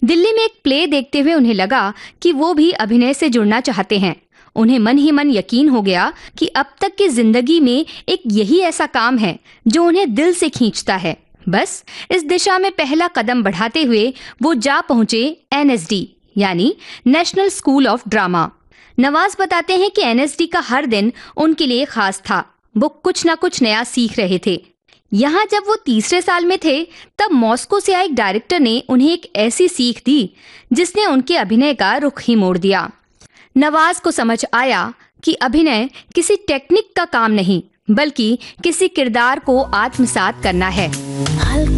दिल्ली में एक प्ले देखते हुए उन्हें लगा कि वो भी अभिनय से जुड़ना चाहते हैं। उन्हें मन ही मन यकीन हो गया कि अब तक की जिंदगी में एक यही ऐसा काम है जो उन्हें दिल से खींचता है। बस इस दिशा में पहला कदम बढ़ाते हुए वो जा पहुंचे एनएसडी यानी national school of drama. Nawaz बताते हैं कि एनएसडी का हर दिन उनके लिए खास था। वो कुछ ना कुछ नया सीख रहे थे। यहाँ जब वो तीसरे साल में थे तब मॉस्को से आए एक डायरेक्टर ने उन्हें एक ऐसी सीख दी जिसने उनके अभिनय का रुख ही मोड़ दिया। नवाज को समझ आया कि अभिनय किसी टेक्निक का काम नहीं बल्कि किसी किरदार को आत्मसात करना है।